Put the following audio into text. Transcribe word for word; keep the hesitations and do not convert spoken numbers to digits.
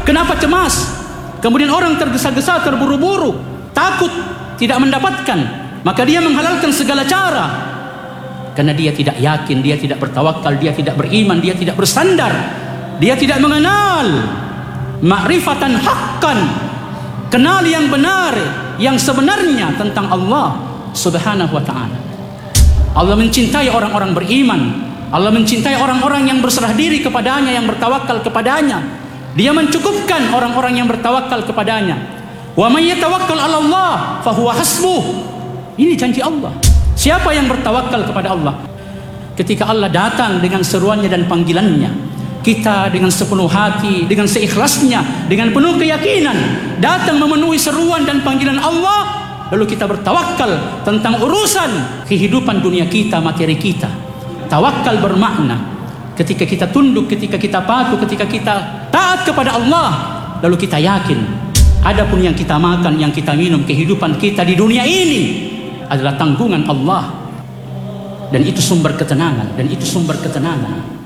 Kenapa cemas? Kemudian orang tergesa-gesa, terburu-buru, takut tidak mendapatkan, maka dia menghalalkan segala cara. Karena dia tidak yakin, dia tidak bertawakal, dia tidak beriman, dia tidak bersandar, dia tidak mengenal ma'rifatan haqqan, kenal yang benar, yang sebenarnya tentang Allah Subhanahu wa ta'ala. Allah mencintai orang-orang beriman, Allah mencintai orang-orang yang berserah diri kepadanya, yang bertawakal kepadanya. Dia mencukupkan orang-orang yang bertawakal kepadanya. Wa may yatawakkal 'ala Allah fa huwa hasbuh. Ini janji Allah. Siapa yang bertawakal kepada Allah, ketika Allah datang dengan seruannya dan panggilannya, kita dengan sepenuh hati, dengan seikhlasnya, dengan penuh keyakinan datang memenuhi seruan dan panggilan Allah, lalu kita bertawakal tentang urusan kehidupan dunia kita, materi kita. Tawakal bermakna ketika kita tunduk, ketika kita patuh, ketika kita taat kepada Allah, lalu kita yakin adapun yang kita makan, yang kita minum, kehidupan kita di dunia ini adalah tanggungan Allah, dan itu sumber ketenangan, dan itu sumber ketenangan.